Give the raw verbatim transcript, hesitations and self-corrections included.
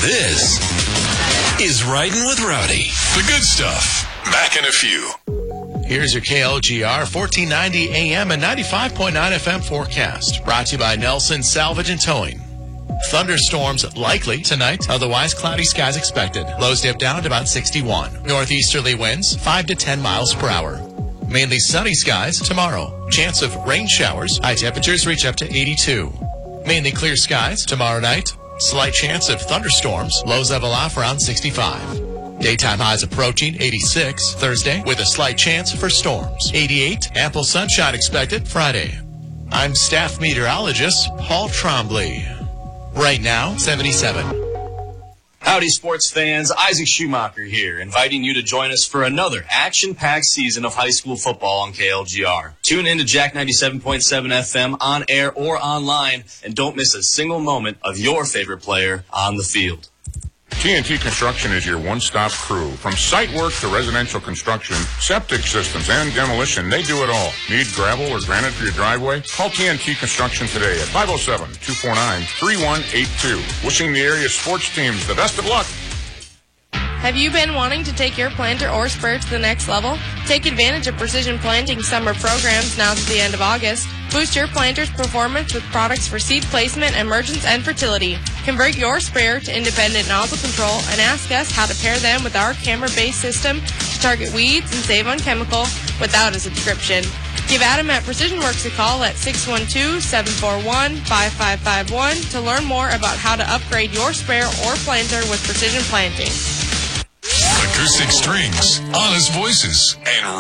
This is Riding with Rowdy. The good stuff. Back in a few. Here's your K L G R fourteen ninety A M and ninety-five point nine F M forecast. Brought to you by Nelson Salvage and Towing. Thunderstorms likely tonight. Otherwise, cloudy skies expected. Lows dip down to about sixty-one. Northeasterly winds five to ten miles per hour. Mainly sunny skies tomorrow. Chance of rain showers. High temperatures reach up to eighty-two. Mainly clear skies tomorrow night. Slight chance of thunderstorms. Lows level off around sixty-five. Daytime highs approaching eighty-six Thursday with a slight chance for storms. eighty-eight. Ample sunshine expected Friday. I'm staff meteorologist Paul Trombley. Right now, seventy-seven. Howdy, sports fans. Isaac Schumacher here, inviting you to join us for another action-packed season of high school football on K L G R. Tune in to Jack ninety-seven point seven F M on air or online, and don't miss a single moment of your favorite player on the field. T N T Construction is your one-stop crew. From site work to residential construction, septic systems, and demolition, they do it all. Need gravel or granite for your driveway? Call T N T Construction today at five oh seven, two four nine, three one eight two. Wishing the area sports teams the best of luck. Have you been wanting to take your planter or sprayer to the next level? Take advantage of Precision Planting summer programs now to the end of August. Boost your planter's performance with products for seed placement, emergence, and fertility. Convert your sprayer to independent nozzle control and ask us how to pair them with our camera-based system to target weeds and save on chemical without a subscription. Give Adam at Precision Works a call at six one two, seven four one, five five five one to learn more about how to upgrade your sprayer or planter with Precision Planting. Acoustic strings, honest voices, and